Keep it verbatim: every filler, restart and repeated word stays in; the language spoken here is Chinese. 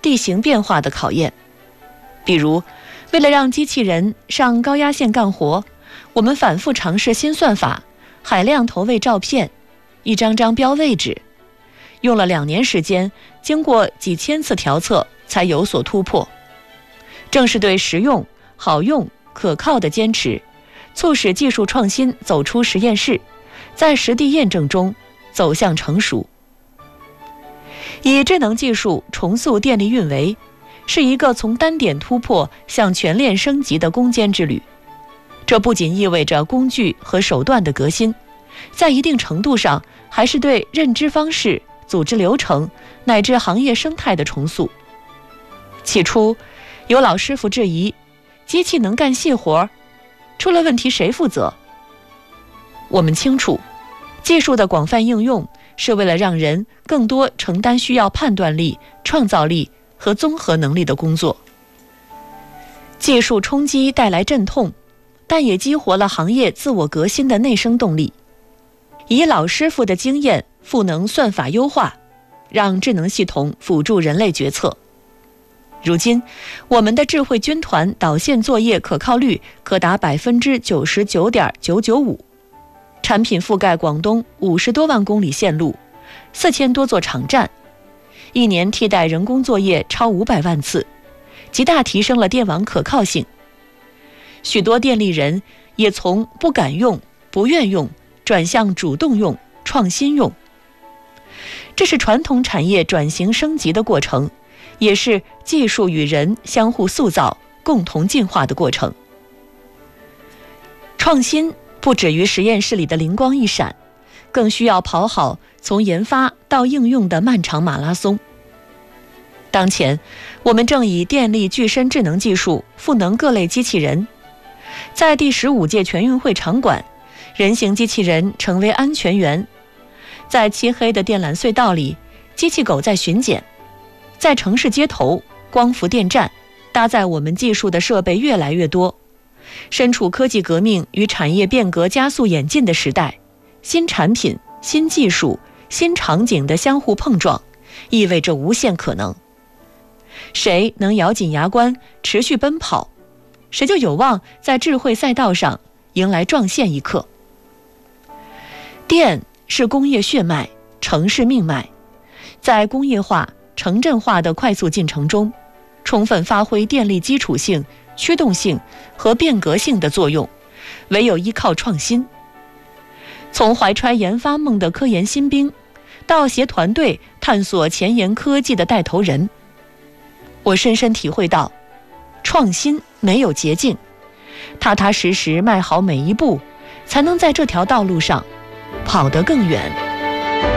地形变化的考验。比如，为了让机器人上高压线干活，我们反复尝试新算法，海量投喂照片，一张张标位置，用了两年时间，经过几千次调测才有所突破。正是对实用、好用、可靠的坚持，促使技术创新走出实验室，在实地验证中走向成熟。以智能技术重塑电力运维，是一个从单点突破向全链升级的攻坚之旅。这不仅意味着工具和手段的革新，在一定程度上还是对认知方式、组织流程乃至行业生态的重塑。起初，有老师傅质疑，机器能干细活，出了问题谁负责？我们清楚，技术的广泛应用是为了让人更多承担需要判断力、创造力和综合能力的工作。技术冲击带来阵痛，但也激活了行业自我革新的内生动力。以老师傅的经验赋能算法优化，让智能系统辅助人类决策。如今，我们的智慧军团导线作业可靠率可达百分之九十九点九九五，产品覆盖广东五十多万公里线路，四千多座场站，一年替代人工作业超五百万次，极大提升了电网可靠性。许多电力人也从不敢用、不愿用转向主动用、创新用。这是传统产业转型升级的过程，也是技术与人相互塑造、共同进化的过程。创新不止于实验室里的灵光一闪，更需要跑好从研发到应用的漫长马拉松。当前，我们正以电力具身智能技术赋能各类机器人。在第十五届全运会场馆，人形机器人成为安全员。在漆黑的电缆隧道里，机器狗在巡检。在城市街头、光伏电站，搭载我们技术的设备越来越多。身处科技革命与产业变革加速演进的时代，新产品、新技术、新场景的相互碰撞，意味着无限可能。谁能咬紧牙关持续奔跑，谁就有望在智慧赛道上迎来撞线一刻。电是工业血脉，城市命脉，在工业化、城镇化的快速进程中，充分发挥电力基础性、驱动性和变革性的作用，唯有依靠创新。从怀揣研发梦的科研新兵，到携团队探索前沿科技的带头人，我深深体会到，创新没有捷径，踏踏实实迈好每一步，才能在这条道路上跑得更远。